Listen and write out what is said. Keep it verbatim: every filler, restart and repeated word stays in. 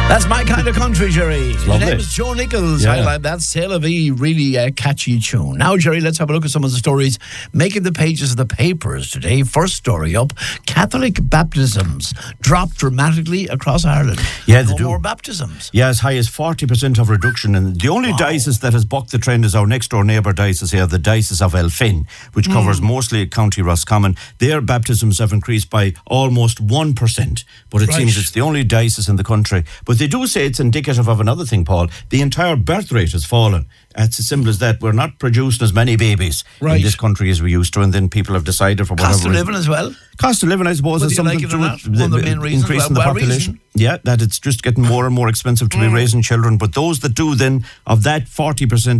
That's my kind of country, Jerry. His lovely. name is Joe Nichols. Yeah. I like that. C'est la vie, really uh, catchy tune. Now, Jerry, let's have a look at some of the stories making the pages of the papers today. First story up, Catholic baptisms drop dramatically across Ireland. Yeah, they no do. more baptisms. Yeah, as high as forty percent of reduction. And the only Wow. diocese that has bucked the trend is our next door neighbour diocese here, the Diocese of Elphin, which covers Hmm. mostly County Roscommon. Their baptisms have increased by almost one percent. But it Right. seems it's the only diocese in the country. But they do say it's indicative of another thing, Paul. The entire birth rate has fallen. It's as simple as that. We're not producing as many babies Right. in this country as we used to, and then people have decided for whatever Cost of reason- living as well. Cost of living, I suppose, Whether is you something like it to or do not, with one of the main reasons. increase in the Well, well population. reasoned. Yeah, that it's just getting more and more expensive to be raising children. But those that do then, of that forty percent